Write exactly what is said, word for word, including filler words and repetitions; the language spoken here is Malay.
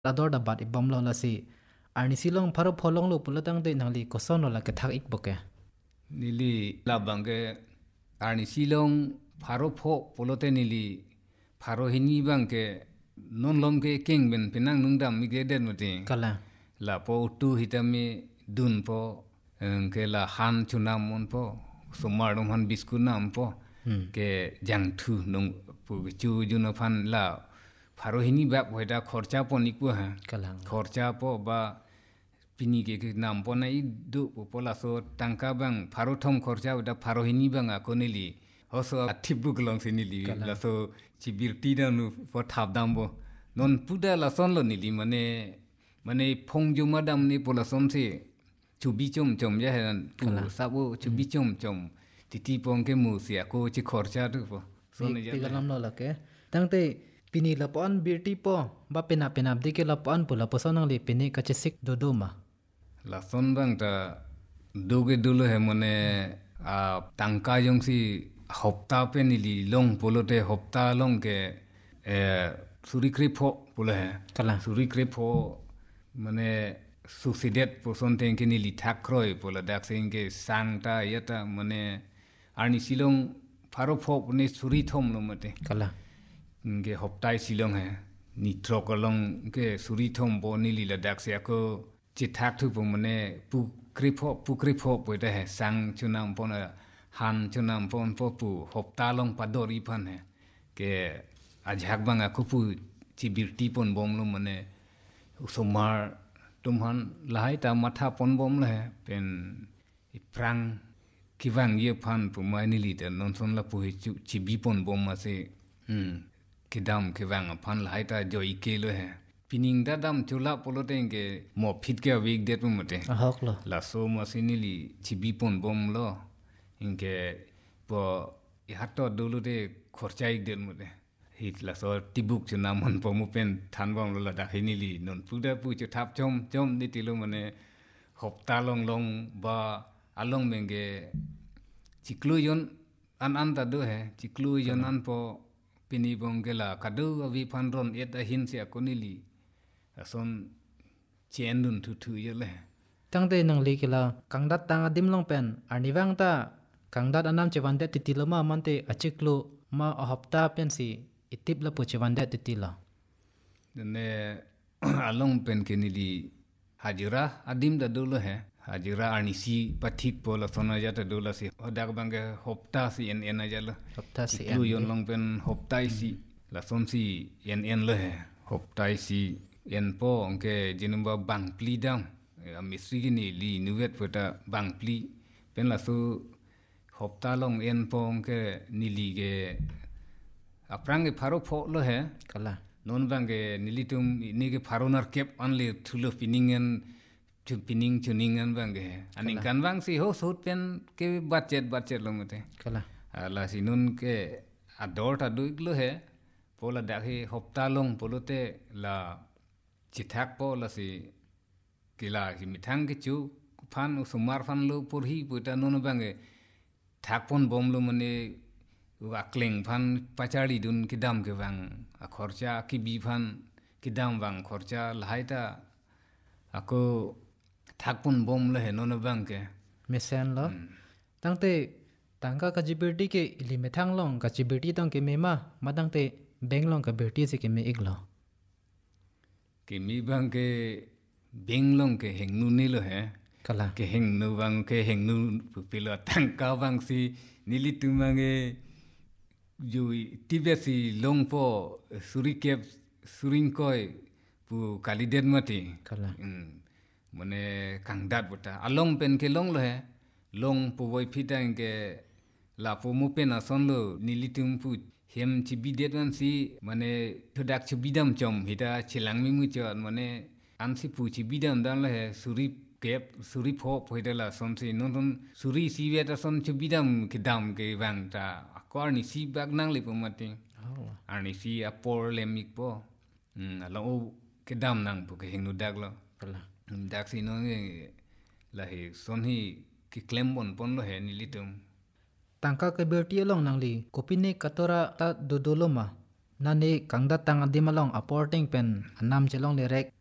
ador da bat ibam lo la si arni silong pharo pholong lo pulatang de nangli koson la ke thak ik boke nili labangge arni silong pharo pho polote nili pharo hini bangke non lomke king ben pinang nungdam mi ge den mate kala la po tu hitami dun po ke la han chunam mon po sumar dum han biskun nam po ke jang thu nong pu chu juno phan la pharo hini bap hoida khorcha po nikwa ha kala khorcha po ba pini ke ke nam po nai du po la so tangka bang pharo thom khorcha da pharo hini bang a koneli hoso athibu glong sinili la so chibir ti da nu po thap dam bo non puda la son lo nili mane mane phong ju madam ni po la son se chubi chom chom ya han pu sabo chubi chom chom titi pong ke mu sia ko chi khorcha du po so ne ya tigalam lo la ke tangte pini la pon birti po ba pena pena de ke la pon pula posonang li pini ka chisik dodoma la son bang ta doge dulo he mane a tangka jong si hopta pe nili long polote hopta long ke e suri kripho pula he kala suri kripho mane succeeded person ten ke nili thakroi pola dak sing ke sangta yata mane arni silong pharo pho ne suri thom lo mate kala ke hoptai silong he ni trokolong ke suri thom bo nili la dak se ko chi thak thu po mane pu kripho pu kripho poita he sang chunam pona han chunam pon po pu hopta long padori phan he ke ajhak banga kupu chi birti pon bom lo mane usomar tumhan lahai ta matha pon bom le pen iprang kiwang ye phan pu mai ni li ta non son la pu chu chi bi pon bom ma se hm kidam kiwang phan lahai ta jo ike lo he pining da dam chula poloteng ke mo phit ke week det mu mate ahok lo la so ma sinili chi bi pon bom lo inke po i hatto dulu de khorchai den mate hit la so tibuk chuna mon po mu pen than bom lo la da hinili non puda pu chu thap chom chom ni ti lo mane hopta long long ba along menge chiklu yon an an ta do he chiklu yon an po pini bongela kadu avi phanron et a hin se akonili ason chendun thu thu yele tangte nangli kila kangdat tang adim long pen arni wang ta kangdat anam chewande titilama mante achiklo ma ahapta pen si itip la pu chewande titila ne along pen kenili hajira adim da dolo he hajira arnisi pathik pola sona jata dola si odak bange hopta si en en ajala hapta si lu yon long pen hopta si la son si en en le he hopta si en po onke jinumba bang pli dam a misri ni li nuvet pota bang pli pen la su hopta long en po onke nili ge aprang ge pharo pho lo he kala non bange nilitum ni ge pharonar kep only thulo piningen chu pining chuningen bange aning kan bang si ho sut pen ke budget budget lo mate kala la si nun ke ador ta duik lo he pola da he hopta long polote la chithak po la si kila ki mithang ke chu phan sumar phan lo purhi puta non bange thak pon bom lo mane akleng phan pachari dun kidam ke bang a khorcha ki bi phan kidam bang khorcha lahaita ako thakpun bom le non bang ke mesen lo tangte tangka ka jibirti ke ili methang long ka jibirti tang ke mema madangte beng long ka birti se ke me iglo ke mi bang ke beng long ke heng nu ni lo he kala ke heng nu bang ke heng nu pilo tangka bang si nili tumange jui tibesi long po surikep suringkoi pu kaliden mati kala mane kangdat buta along pen ke long lo he long pu voi phitang ke la pu mu pen ason lo nilitum pu hem chibidet man si mane thodak chibidam chom hita chilang mi mu chon mane am si pu chibidam dan lo he suri kep suri pho phoidela son si non non suri si vet son chibidam ke dam ke wang ta akor ni si bag nang le pu mati ani si apor lemik po la o ke dam nang pu ke hing nu dak lo kala dak si no la he son hi ki claim bon pon lo he nilitum tangka ke birti long nangli kopine katora ta dodoloma nani kangdat tang adim along aporting pen anam chelong lerek